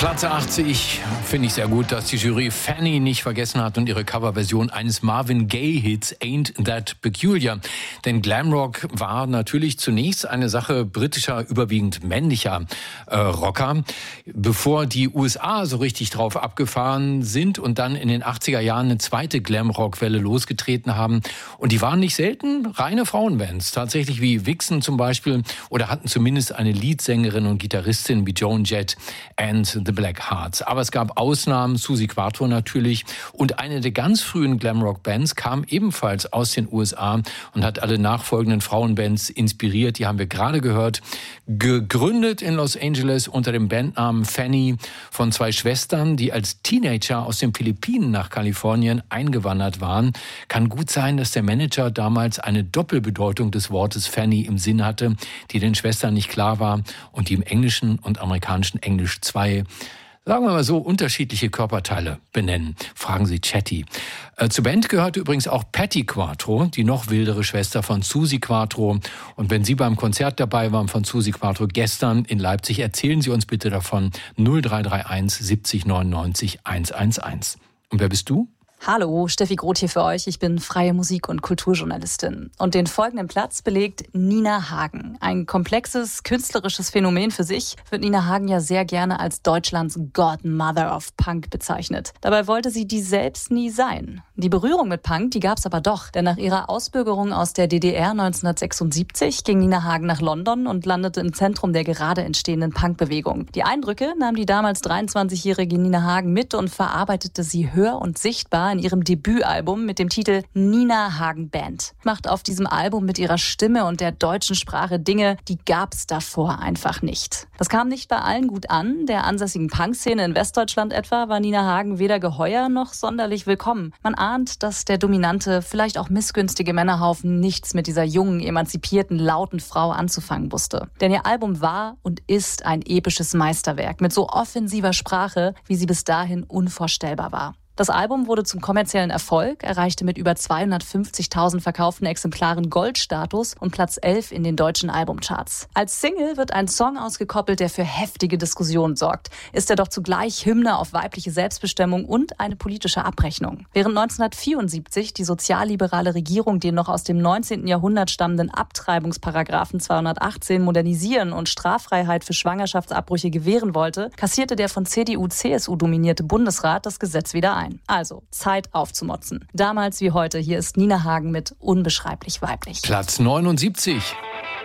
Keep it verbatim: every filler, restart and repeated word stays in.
Platz achtzig finde ich sehr gut, dass die Jury Fanny nicht vergessen hat und ihre Coverversion eines Marvin Gaye-Hits Ain't That Peculiar. Denn Glamrock war natürlich zunächst eine Sache britischer, überwiegend männlicher äh, Rocker, bevor die U S A so richtig drauf abgefahren sind und dann in den achtziger Jahren eine zweite Glamrock-Welle losgetreten haben. Und die waren nicht selten reine Frauenbands, tatsächlich wie Vixen zum Beispiel, oder hatten zumindest eine Leadsängerin und Gitarristin wie Joan Jett and The Black Hearts. Aber es gab Ausnahmen, Suzi Quatro natürlich. Und eine der ganz frühen Glamrock-Bands kam ebenfalls aus den U S A und hat alle nachfolgenden Frauenbands inspiriert. Die haben wir gerade gehört. Gegründet in Los Angeles unter dem Bandnamen Fanny von zwei Schwestern, die als Teenager aus den Philippinen nach Kalifornien eingewandert waren. Kann gut sein, dass der Manager damals eine Doppelbedeutung des Wortes Fanny im Sinn hatte, die den Schwestern nicht klar war und die im englischen und amerikanischen Englisch zwei, sagen wir mal so, unterschiedliche Körperteile benennen. Fragen Sie Chatty. Äh, zur Band gehörte übrigens auch Patti Quatro, die noch wildere Schwester von Suzi Quatro. Und wenn Sie beim Konzert dabei waren von Suzi Quatro gestern in Leipzig, erzählen Sie uns bitte davon. null drei drei eins siebzig neunundneunzig hunderteins. Und wer bist du? Hallo, Steffi Groth hier für euch. Ich bin freie Musik- und Kulturjournalistin. Und den folgenden Platz belegt Nina Hagen. Ein komplexes, künstlerisches Phänomen für sich, wird Nina Hagen ja sehr gerne als Deutschlands Godmother of Punk bezeichnet. Dabei wollte sie die selbst nie sein. Die Berührung mit Punk, die gab es aber doch. Denn nach ihrer Ausbürgerung aus der D D R neunzehnhundertsechsundsiebzig ging Nina Hagen nach London und landete im Zentrum der gerade entstehenden Punkbewegung. Die Eindrücke nahm die damals dreiundzwanzigjährige Nina Hagen mit und verarbeitete sie hör- und sichtbar in ihrem Debütalbum mit dem Titel Nina Hagen Band. Macht auf diesem Album mit ihrer Stimme und der deutschen Sprache Dinge, die gab's davor einfach nicht. Das kam nicht bei allen gut an. Der ansässigen Punkszene in Westdeutschland etwa war Nina Hagen weder geheuer noch sonderlich willkommen. Man ahnt, dass der dominante, vielleicht auch missgünstige Männerhaufen nichts mit dieser jungen, emanzipierten, lauten Frau anzufangen wusste. Denn ihr Album war und ist ein episches Meisterwerk mit so offensiver Sprache, wie sie bis dahin unvorstellbar war. Das Album wurde zum kommerziellen Erfolg, erreichte mit über zweihundertfünfzigtausend verkauften Exemplaren Goldstatus und Platz elf in den deutschen Albumcharts. Als Single wird ein Song ausgekoppelt, der für heftige Diskussionen sorgt. Ist er doch zugleich Hymne auf weibliche Selbstbestimmung und eine politische Abrechnung. Während neunzehnhundertvierundsiebzig die sozialliberale Regierung den noch aus dem neunzehnten Jahrhundert stammenden Abtreibungsparagraphen zweihundertachtzehn modernisieren und Straffreiheit für Schwangerschaftsabbrüche gewähren wollte, kassierte der von C D U C S U dominierte Bundesrat das Gesetz wieder ein. Also, Zeit aufzumotzen. Damals wie heute, hier ist Nina Hagen mit Unbeschreiblich weiblich. Platz neunundsiebzig.